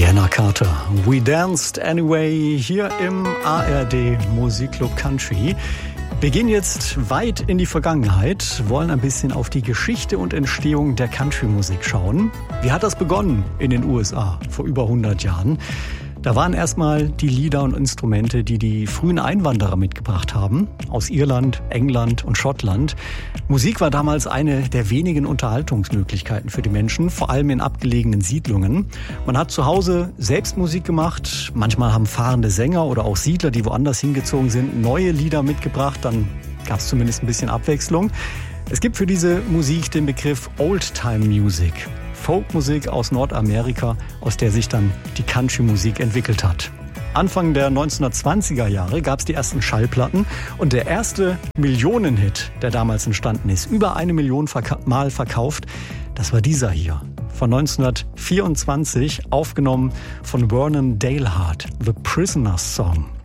Diana Carter, We Danced Anyway, hier im ARD Musikclub Country. Wir gehen jetzt weit in die Vergangenheit, wollen ein bisschen auf die Geschichte und Entstehung der Country-Musik schauen. Wie hat das begonnen in den USA vor über 100 Jahren? Da waren erstmal die Lieder und Instrumente, die die frühen Einwanderer mitgebracht haben, aus Irland, England und Schottland. Musik war damals eine der wenigen Unterhaltungsmöglichkeiten für die Menschen, vor allem in abgelegenen Siedlungen. Man hat zu Hause selbst Musik gemacht, manchmal haben fahrende Sänger oder auch Siedler, die woanders hingezogen sind, neue Lieder mitgebracht, dann gab es zumindest ein bisschen Abwechslung. Es gibt für diese Musik den Begriff Old-Time Music. Folkmusik aus Nordamerika, aus der sich dann die Country-Musik entwickelt hat. Anfang der 1920er Jahre gab es die ersten Schallplatten und der erste Millionenhit, der damals entstanden ist, über 1 Million Mal verkauft, das war dieser hier. Von 1924, aufgenommen von Vernon Dalhart, The Prisoner's Song.